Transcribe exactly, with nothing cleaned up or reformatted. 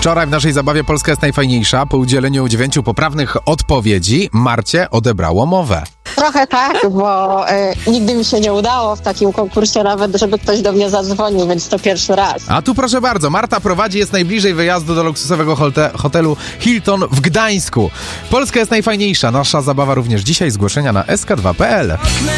Wczoraj w naszej zabawie Polska jest najfajniejsza. Po udzieleniu dziewięciu poprawnych odpowiedzi Marcie odebrało mowę. Trochę tak, bo y, nigdy mi się nie udało w takim konkursie nawet, żeby ktoś do mnie zadzwonił, więc to pierwszy raz. A tu proszę bardzo, Marta prowadzi, jest najbliżej wyjazdu do luksusowego holte- hotelu Hilton w Gdańsku. Polska jest najfajniejsza. Nasza zabawa również dzisiaj. Zgłoszenia na S K dwa kropka P L.